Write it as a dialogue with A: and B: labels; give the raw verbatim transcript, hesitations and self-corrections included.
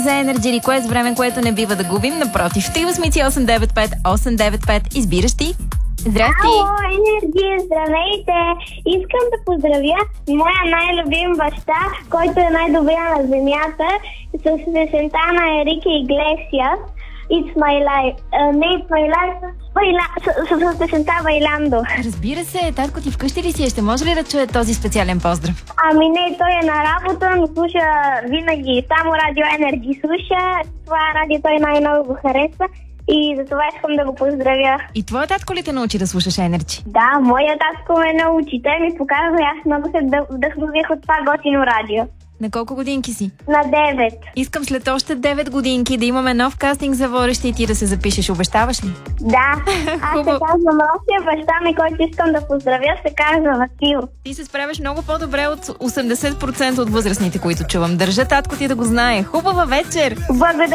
A: За Energy Request, време, което не бива да губим. Напротив, три осем осем девет пет осем девет пет. Избираш ти. Здрасти!
B: Ало, Енерджи, здравейте! Искам да поздравя моя най-любим баща, който е най-добрия на земята, с песента на Ерике Иглесиас. It's my life. Uh, не It's my life, Байла... с, с, с песента Байландо.
A: Разбира се, татко ти вкъщи ли си? Ще може ли да чуе този специален поздрав?
B: Ами не, той е на работа, но слуша винаги само Радио Енерджи слуша. Това радио той най-много го харесва. И за това искам да го поздравя.
A: И твоя татко ли те научи да слушаш Енерджи?
B: Да, моя татко ме научи. Той ми показва и аз много се вдъхнових от това готино радио.
A: На колко годинки си?
B: На девет.
A: Искам след още девет годинки да имаме нов кастинг за водеща и ти да се запишеш. Обещаваш ли?
B: Да. Аз се казвам Росия, баща ми, който искам да поздравя, се казва Васил.
A: Ти се справяш много по-добре от осемдесет процента от възрастните, които чувам. Държа татко ти да го знае. Хубава вечер!
B: Благодаря.